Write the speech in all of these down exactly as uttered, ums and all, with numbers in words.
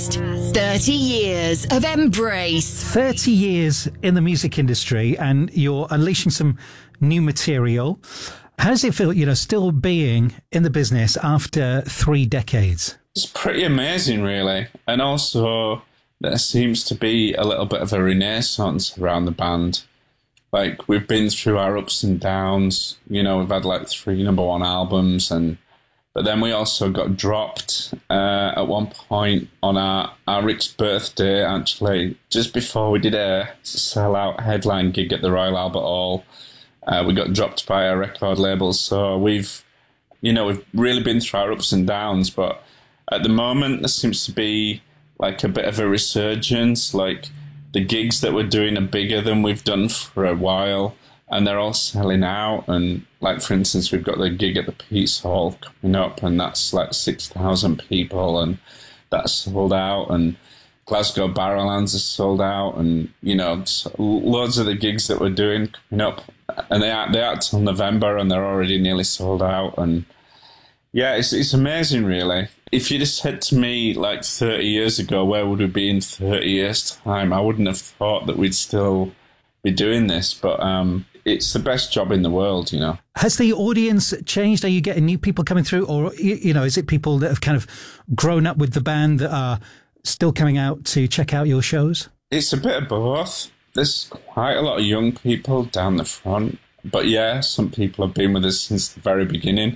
thirty years of embrace. thirty years in the music industry, and you're unleashing some new material. How does it feel, you know, still being in the business after three decades? It's pretty amazing, really. And also, there seems to be a little bit of a renaissance around the band. Like, we've been through our ups and downs. You know, we've had like three number one albums, and but then we also got dropped uh, at one point on our, our Rick's birthday, actually, just before we did a sell-out headline gig at the Royal Albert Hall. Uh, we got dropped by our record label, so we've, you know, we've really been through our ups and downs, but at the moment there seems to be like a bit of a resurgence. Like, the gigs that we're doing are bigger than we've done for a while, and they're all selling out. And like, for instance, we've got the gig at the Peace Hall coming up, and that's like six thousand people, and that's sold out. And Glasgow Barrowlands is sold out, and, you know, loads of the gigs that we're doing coming up, and they aren't, they aren't till November, and they're already nearly sold out. And yeah, it's it's amazing, really. If you'd have said to me like thirty years ago, where would we be in thirty years' time, I wouldn't have thought that we'd still be doing this. But um, it's the best job in the world, you know. Has the audience changed? Are you getting new people coming through, or, you know, is it people that have kind of grown up with the band that are still coming out to check out your shows? It's a bit of both. There's quite a lot of young people down the front, but yeah, some people have been with us since the very beginning.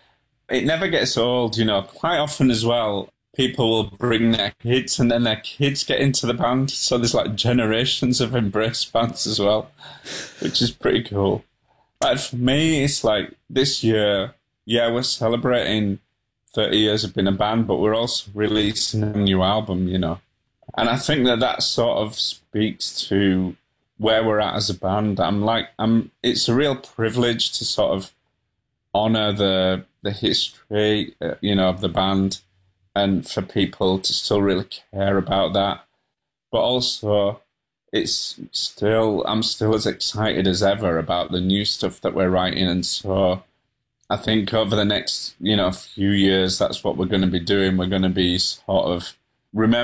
It never gets old, you know. Quite often as well, people will bring their kids, and then their kids get into the band. So there's like generations of Embrace bands as well, which is pretty cool. But for me, it's like this year, yeah, we're celebrating thirty years of being a band, but we're also releasing a new album, you know. And I think that that sort of speaks to where we're at as a band. I'm like, I'm. It's a real privilege to sort of honour the the history, uh, you know, of the band, and for people to still really care about that. But also, it's still, I'm still as excited as ever about the new stuff that we're writing. And so I think over the next, you know, few years, that's what we're going to be doing. We're going to be sort of remember